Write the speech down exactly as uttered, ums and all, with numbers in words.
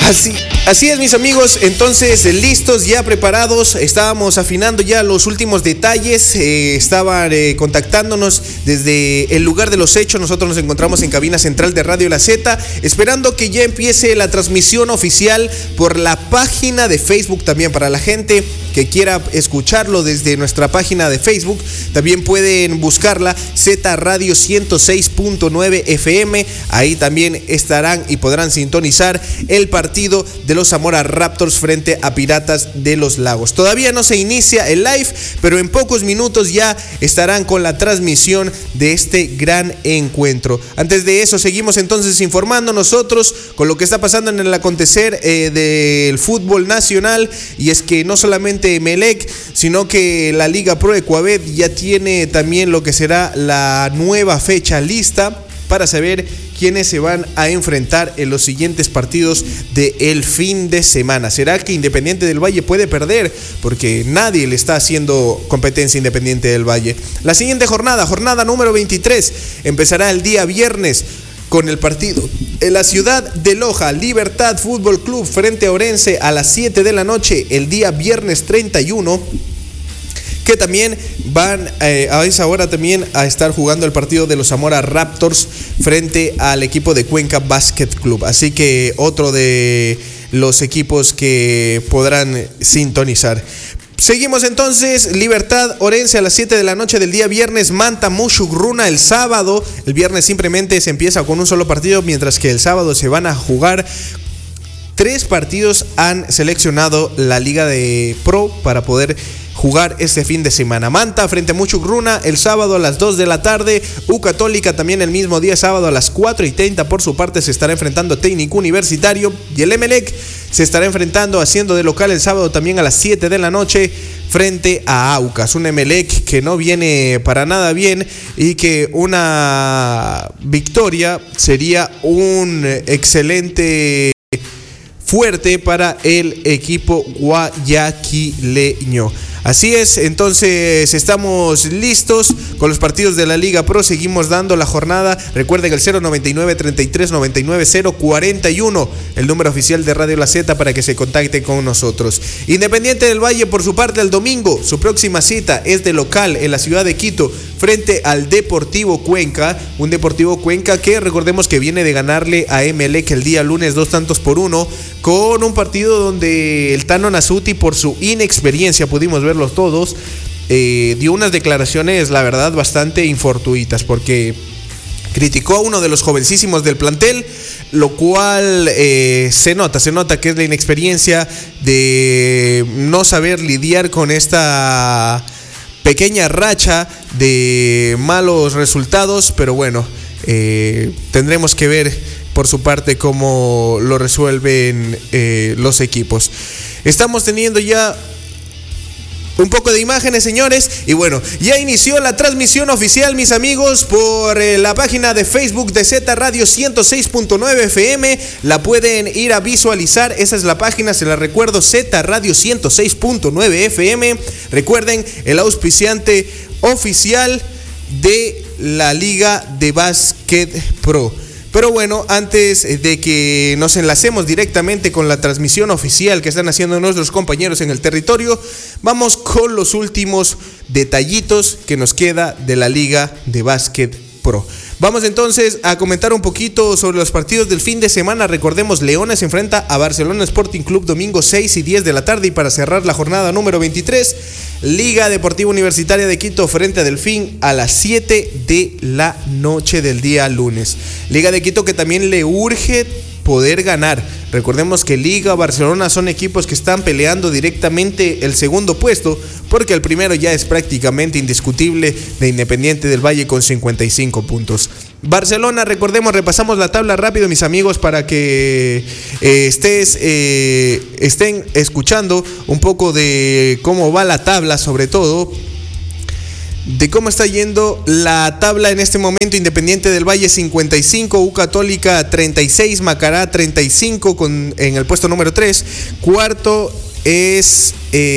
Así, así es, mis amigos. Entonces, listos, ya preparados. Estábamos afinando ya los últimos detalles. Eh, estaban eh, contactándonos desde el lugar de los hechos. Nosotros nos encontramos en cabina central de Radio La Z, esperando que ya empiece la transmisión oficial por la página de Facebook. También para la gente que quiera escucharlo desde nuestra página de Facebook, también pueden buscarla, Z Radio ciento seis punto nueve F M. Ahí también estarán y podrán sintonizar el partido de los Zamora Raptors frente a Piratas de los Lagos. Todavía no se inicia el live, pero en pocos minutos ya estarán con la transmisión de este gran encuentro. Antes de eso, seguimos entonces informando nosotros con lo que está pasando en el acontecer eh, del fútbol nacional, y es que no solamente Emelec, sino que la Liga Pro Ecuavit ya tiene también lo que será la nueva fecha lista para saber quiénes se van a enfrentar en los siguientes partidos del fin de semana. ¿Será que Independiente del Valle puede perder? Porque nadie le está haciendo competencia a Independiente del Valle. La siguiente jornada, jornada número veintitrés, empezará el día viernes con el partido en la ciudad de Loja, Libertad Fútbol Club frente a Orense a las siete de la noche, el día viernes treinta y uno. Que también van eh, a esa hora también a estar jugando el partido de los Zamora Raptors frente al equipo de Cuenca Basket Club. Así que otro de los equipos que podrán sintonizar. Seguimos entonces, Libertad Orense a las siete de la noche del día viernes, Manta Mushuk-Runa el sábado. El viernes simplemente se empieza con un solo partido, mientras que el sábado se van a jugar tres partidos. Han seleccionado la Liga de Pro para poder jugar este fin de semana. Manta frente a Mushuk-Runa el sábado a las dos de la tarde. U Católica también el mismo día, sábado a las cuatro y treinta. Por su parte se estará enfrentando a Técnico Universitario. Y el Emelec se estará enfrentando, haciendo de local el sábado también a las siete de la noche frente a Aucas. Un Emelec que no viene para nada bien y que una victoria sería un excelente fuerte para el equipo guayaquileño. Así es, entonces estamos listos con los partidos de la Liga Pro. Seguimos dando la jornada. Recuerden el cero noventa y nueve, treinta y tres, noventa y nueve, cero cuarenta y uno, el número oficial de Radio La Z para que se contacten con nosotros. Independiente del Valle, por su parte, el domingo, su próxima cita es de local en la ciudad de Quito frente al Deportivo Cuenca. Un Deportivo Cuenca que recordemos que viene de ganarle a Emelec el día lunes dos tantos por uno, con un partido donde el Tano Nasuti, por su inexperiencia, pudimos verlos todos, eh, dio unas declaraciones, la verdad, bastante infortuitas, porque criticó a uno de los jovencísimos del plantel, lo cual eh, se nota, se nota que es la inexperiencia de no saber lidiar con esta pequeña racha de malos resultados, pero bueno, eh, tendremos que ver por su parte cómo lo resuelven eh, los equipos. Estamos teniendo ya un poco de imágenes, señores, y bueno, ya inició la transmisión oficial, mis amigos, por eh, la página de Facebook de Z Radio ciento seis punto nueve F M. La pueden ir a visualizar, esa es la página, se la recuerdo, Z Radio ciento seis punto nueve F M. Recuerden, el auspiciante oficial de la Liga de Básquet Pro. Pero bueno, antes de que nos enlacemos directamente con la transmisión oficial que están haciendo nuestros compañeros en el territorio, vamos con los últimos detallitos que nos queda de la Liga de Básquet Pro. Vamos entonces a comentar un poquito sobre los partidos del fin de semana. Recordemos, Leones se enfrenta a Barcelona Sporting Club domingo seis y diez de la tarde, y para cerrar la jornada número veintitrés, Liga Deportiva Universitaria de Quito frente a Delfín a las siete de la noche del día lunes. Liga de Quito que también le urge poder ganar. Recordemos que Liga, Barcelona son equipos que están peleando directamente el segundo puesto, porque el primero ya es prácticamente indiscutible, de Independiente del Valle con cincuenta y cinco puntos. Barcelona, recordemos, repasamos la tabla rápido, mis amigos, para que eh, estés, eh, estén escuchando un poco de cómo va la tabla, sobre todo de cómo está yendo la tabla en este momento. Independiente del Valle cincuenta y cinco, U Católica treinta y seis, Macará treinta y cinco con, en el puesto número tres. Cuarto es... Eh,